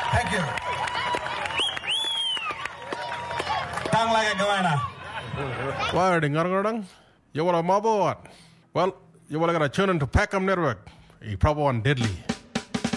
Thank you. Tang lagi gimana? Wah, dengar-dengar, you want a mobile? Well, you want to turn into Peckham Network. You probably want deadly.